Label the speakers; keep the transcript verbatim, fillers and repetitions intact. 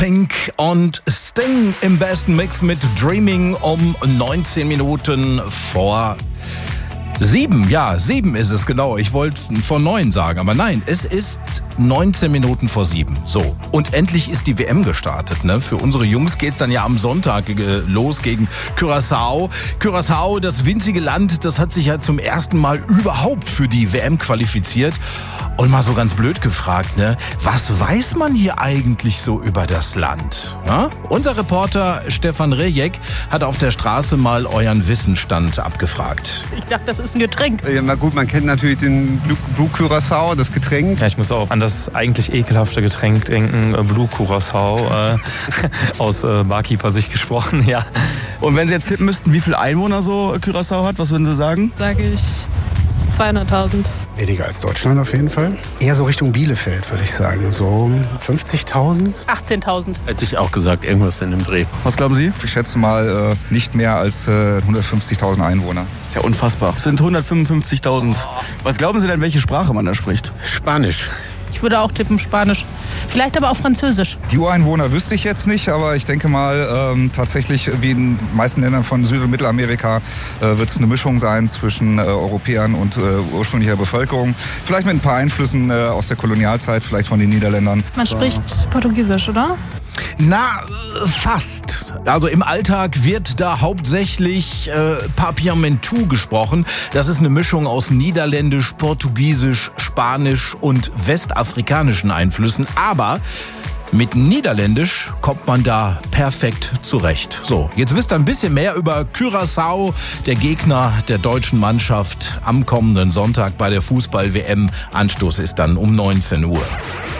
Speaker 1: Pink und Sting im besten Mix mit Dreaming um neunzehn Minuten vor sieben. Ja, sieben ist es genau. Ich wollte vor neun sagen, aber nein, es ist neunzehn Minuten vor sieben. So, und endlich ist die W M gestartet. Ne? Für unsere Jungs geht's dann ja am Sonntag los gegen Curaçao. Curaçao, das winzige Land, das hat sich ja zum ersten Mal überhaupt für die W M qualifiziert. Und mal so ganz blöd gefragt, ne? Was weiß man hier eigentlich so über das Land? Ja? Unser Reporter Stefan Rejek hat auf der Straße mal euren Wissensstand abgefragt.
Speaker 2: Ich dachte, das ist ein Getränk.
Speaker 3: Ja, na gut, man kennt natürlich den Blue, Blue Curaçao, das Getränk.
Speaker 4: Ja, ich muss auch an das eigentlich ekelhafte Getränk denken, Blue Curaçao, äh, aus äh, Barkeeper-Sicht gesprochen, ja.
Speaker 5: Und wenn Sie jetzt tippen müssten, wie viele Einwohner so Curaçao hat, was würden Sie sagen?
Speaker 2: Sage ich zweihunderttausend.
Speaker 6: Weniger als Deutschland auf jeden Fall. Eher so Richtung Bielefeld, würde ich sagen. So fünfzigtausend.
Speaker 2: achtzehntausend.
Speaker 7: Hätte ich auch gesagt, irgendwas in dem Dreh.
Speaker 5: Was glauben Sie?
Speaker 3: Ich schätze mal äh, nicht mehr als äh, hundertfünfzigtausend Einwohner.
Speaker 5: Das ist ja unfassbar. Es sind hundertfünfundfünfzigtausend. Was glauben Sie denn, welche Sprache man da spricht?
Speaker 7: Spanisch.
Speaker 2: Ich würde auch tippen Spanisch. Vielleicht aber auch Französisch.
Speaker 3: Die Ureinwohner wüsste ich jetzt nicht, aber ich denke mal, ähm, tatsächlich, wie in den meisten Ländern von Süd- und Mittelamerika, äh, wird es eine Mischung sein zwischen äh, Europäern und äh, ursprünglicher Bevölkerung. Vielleicht mit ein paar Einflüssen äh, aus der Kolonialzeit, vielleicht von den Niederländern.
Speaker 2: Man so. spricht Portugiesisch, oder?
Speaker 1: Na, fast. Also im Alltag wird da hauptsächlich äh, Papiamentu gesprochen. Das ist eine Mischung aus Niederländisch, Portugiesisch, Spanisch und westafrikanischen Einflüssen. Aber mit Niederländisch kommt man da perfekt zurecht. So, jetzt wisst ihr ein bisschen mehr über Curaçao, der Gegner der deutschen Mannschaft am kommenden Sonntag bei der Fußball-W M. Anstoß ist dann um neunzehn Uhr.